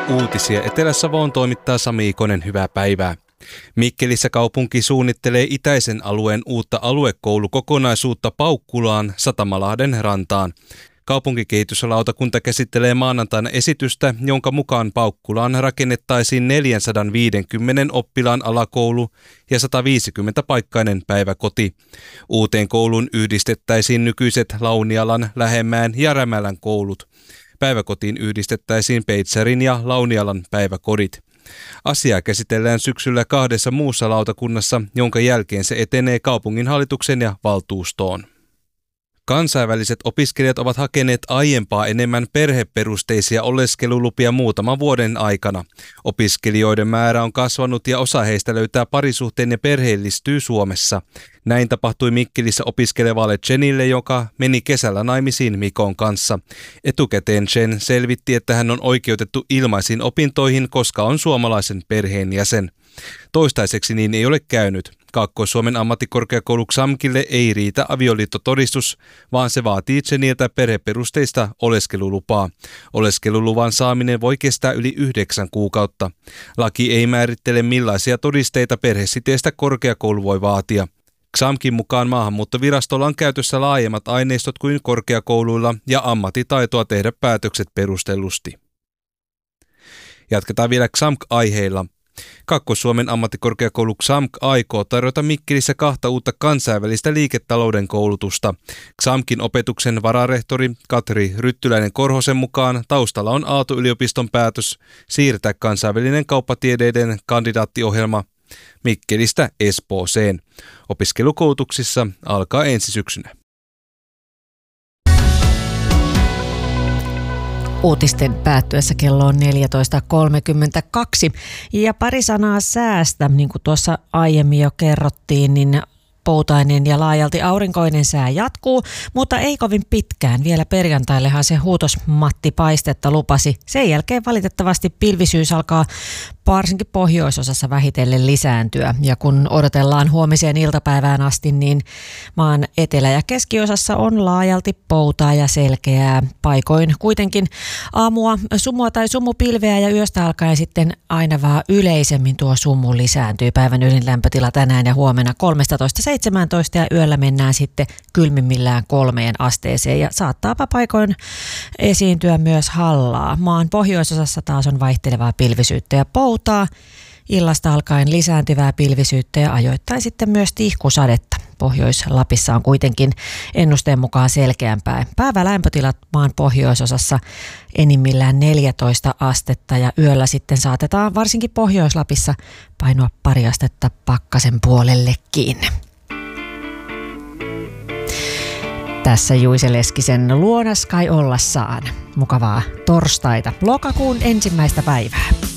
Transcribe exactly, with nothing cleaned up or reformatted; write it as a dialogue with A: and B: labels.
A: Uutisia Etelä-Savoon toimittaa Sami Ikonen, hyvää päivää. Mikkelissä kaupunki suunnittelee itäisen alueen uutta aluekoulukokonaisuutta Paukkulaan Satamalahden rantaan. Kaupunkikehityslautakunta käsittelee maanantaina esitystä, jonka mukaan Paukkulaan rakennettaisiin neljäsataaviisikymmentä oppilaan alakoulu ja sataviisikymmentä-paikkainen päiväkoti. Uuteen kouluun yhdistettäisiin nykyiset Launialan, Lähemään ja Rämälän koulut. Päiväkotiin yhdistettäisiin Peitsärin ja Launialan päiväkodit. Asiaa käsitellään syksyllä kahdessa muussa lautakunnassa, jonka jälkeen se etenee kaupunginhallituksen ja valtuustoon. Kansainväliset opiskelijat ovat hakeneet aiempaa enemmän perheperusteisia oleskelulupia muutaman vuoden aikana. Opiskelijoiden määrä on kasvanut ja osa heistä löytää parisuhteen ja perheellistyy Suomessa. Näin tapahtui Mikkelissä opiskelevalle Jenille, joka meni kesällä naimisiin Mikon kanssa. Etukäteen Jen selvitti, että hän on oikeutettu ilmaisiin opintoihin, koska on suomalaisen perheenjäsen. Toistaiseksi niin ei ole käynyt. Kaakkois-Suomen ammattikorkeakoulu X A M Kille ei riitä avioliittotodistus, vaan se vaatii Jeniltä perheperusteista oleskelulupaa. Oleskeluluvan saaminen voi kestää yli yhdeksän kuukautta. Laki ei määrittele, millaisia todisteita perhesiteestä korkeakoulu voi vaatia. X A M Kin mukaan maahanmuuttovirastolla on käytössä laajemmat aineistot kuin korkeakouluilla ja ammattitaitoa tehdä päätökset perustellusti. Jatketaan vielä X A M K-aiheilla. Kaakkois-Suomen ammattikorkeakoulu X A M K aikoo tarjota Mikkelissä kahta uutta kansainvälistä liiketalouden koulutusta. X A M Kin opetuksen vararehtori Katri Ryttyläinen-Korhosen mukaan taustalla on Aalto-yliopiston päätös siirtää kansainvälinen kauppatieteiden kandidaattiohjelma Mikkelistä Espooseen. Opiskelukoulutuksissa alkaa ensi syksynä.
B: Uutisten päättyessä kello on neljätoista kolmekymmentäkaksi ja pari sanaa säästä, niin kuin tuossa aiemmin jo kerrottiin, niin poutainen ja laajalti aurinkoinen sää jatkuu, mutta ei kovin pitkään. Vielä perjantaillehan se huutosmatti paistetta lupasi. Sen jälkeen valitettavasti pilvisyys alkaa varsinkin pohjoisosassa vähitellen lisääntyä. Ja kun odotellaan huomiseen iltapäivään asti, niin maan etelä- ja keskiosassa on laajalti poutaa ja selkeää. Paikoin kuitenkin aamua sumua tai sumupilveä ja yöstä alkaen sitten aina vaan yleisemmin tuo sumu lisääntyy. Päivän ylin lämpötila tänään ja huomenna kolmetoista seitsemäntoista ja yöllä mennään sitten kylmimmillään kolmeen asteeseen ja saattaapa paikoin esiintyä myös hallaa. Maan pohjoisosassa taas on vaihtelevaa pilvisyyttä ja poutaa. Illasta alkaen lisääntyvää pilvisyyttä ja ajoittain sitten myös tihkusadetta. Pohjois-Lapissa on kuitenkin ennusteen mukaan selkeämpää. Päivälämpötilat maan pohjoisosassa enimmillään neljätoista astetta ja yöllä sitten saatetaan varsinkin Pohjois-Lapissa painoa pari astetta pakkasen puolellekin. Tässä Juise Leskisen luona Sky ollassaan. Mukavaa torstaita, lokakuun ensimmäistä päivää.